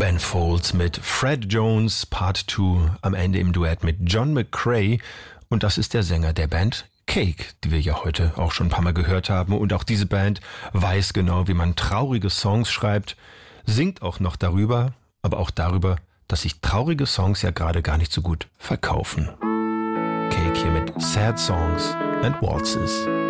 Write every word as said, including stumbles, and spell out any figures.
Ben Folds mit Fred Jones, Part zwei, am Ende im Duett mit John McCrae. Und das ist der Sänger der Band Cake, die wir ja heute auch schon ein paar Mal gehört haben. Und auch diese Band weiß genau, wie man traurige Songs schreibt, singt auch noch darüber, aber auch darüber, dass sich traurige Songs ja gerade gar nicht so gut verkaufen. Cake hier mit Sad Songs and Waltzes.